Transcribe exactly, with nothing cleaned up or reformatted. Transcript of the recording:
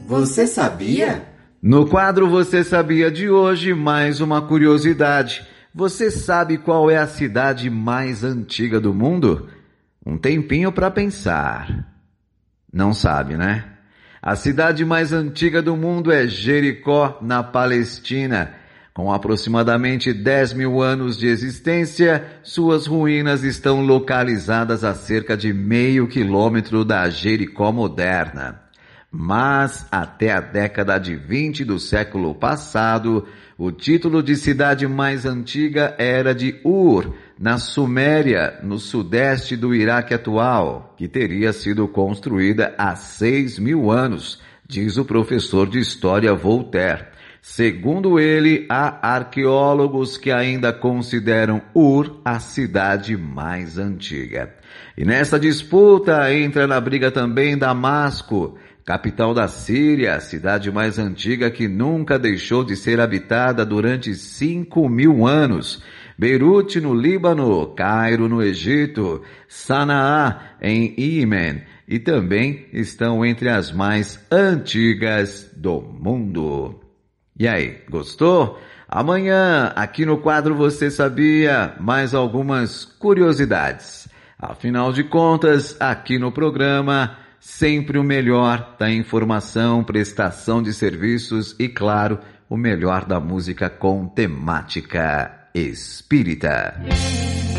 Você sabia? No quadro Você Sabia de hoje, mais uma curiosidade. Você sabe qual é a cidade mais antiga do mundo? Um tempinho para pensar. Não sabe, né? A cidade mais antiga do mundo é Jericó, na Palestina. Com aproximadamente dez mil anos de existência, suas ruínas estão localizadas a cerca de meio quilômetro da Jericó moderna. Mas, até a década de vinte do século passado, o título de cidade mais antiga era de Ur, na Suméria, no sudeste do Iraque atual, que teria sido construída há seis mil anos, diz o professor de História Voltaire. Segundo ele, há arqueólogos que ainda consideram Ur a cidade mais antiga. E nessa disputa entra na briga também Damasco, capital da Síria, a cidade mais antiga que nunca deixou de ser habitada durante cinco mil anos. Beirute, no Líbano, Cairo, no Egito, Sanaá, em Iêmen, e também estão entre as mais antigas do mundo. E aí, gostou? Amanhã, aqui no quadro Você Sabia, mais algumas curiosidades. Afinal de contas, aqui no programa, sempre o melhor da informação, prestação de serviços e, claro, o melhor da música com temática espírita.